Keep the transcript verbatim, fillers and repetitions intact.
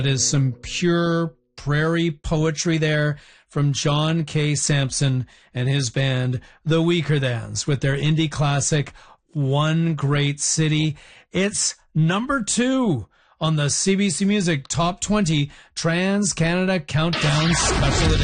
That is some pure prairie poetry there from John K. Sampson and his band, The Weakerthans, with their indie classic, One Great City. It's number two on the C B C Music Top twenty Trans Canada Countdown Special Edition.